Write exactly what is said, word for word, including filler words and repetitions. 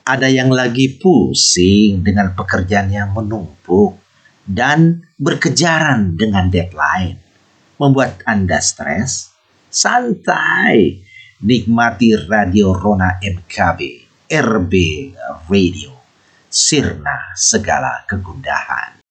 Ada yang lagi pusing dengan pekerjaan yang menumpuk dan berkejaran dengan deadline. Membuat Anda stres? Santai. Nikmati Radio Rona M K B, R B Radio. Sirna segala kegundahan.